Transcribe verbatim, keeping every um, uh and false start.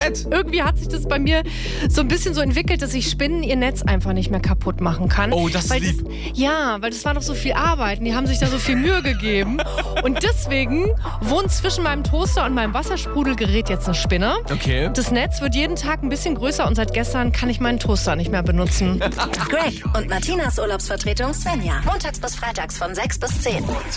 nett. Irgendwie hat sich das bei mir so ein bisschen so entwickelt, dass ich Spinnen ihr Netz einfach nicht mehr kaputt machen kann. Oh, das ist weil lieb. Das, ja, weil das war doch so viel Arbeit und die haben sich da so viel Mühe gegeben. Und deswegen wohnt zwischen meinem Toaster und meinem Wassersprudelgerät jetzt eine Spinne. Okay. Das Netz wird jeden Tag ein bisschen größer und seit gestern kann ich meinen Toaster nicht mehr benutzen. Greg und Martinas Urlaubsvertretung Svenja. Montags bis freitags von sechs bis zehn.